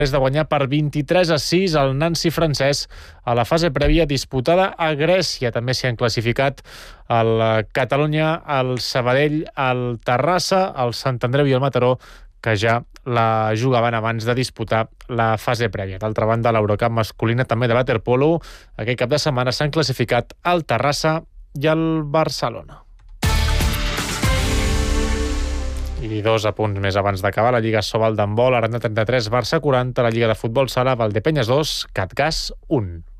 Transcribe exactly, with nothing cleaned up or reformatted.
és de guanyar per vint-i-tres a sis el Nancy francès a la fase prèvia disputada a Grècia. També s'hi han classificat el Catalunya, el Sabadell, el Terrassa, el Sant Andreu i el Mataró, que ja la jugaven abans de disputar la fase prèvia. D'altra banda, l'Eurocup masculina també de waterpolo, aquest cap de setmana s'han classificat el Terrassa i el Barcelona. I dos apunts més abans d'acabar. La Lliga Sobal d'handbol, Aranda trenta-tres, Barça quaranta, la Lliga de futbol sala, Valdepenyes dos, Catgàs un.